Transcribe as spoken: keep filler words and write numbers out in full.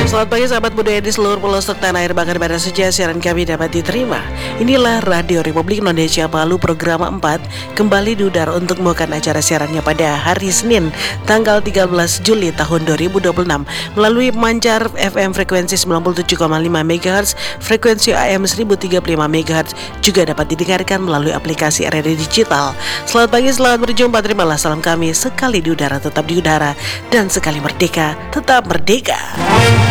Selamat pagi sahabat budaya di seluruh pelosok tanah air, bahkan pada saja siaran kami dapat diterima. Inilah Radio Republik Indonesia Palu program empat kembali diudara untuk membawakan acara siarannya pada hari Senin tanggal tiga belas Juli tahun dua ribu dua puluh enam melalui pemancar F M frekuensi sembilan puluh tujuh koma lima megahertz, frekuensi A M seribu tiga puluh lima megahertz, juga dapat didengarkan melalui aplikasi radio digital. Selamat pagi, selamat berjumpa, terimalah salam kami. Sekali di udara tetap di udara, dan sekali merdeka tetap merdeka.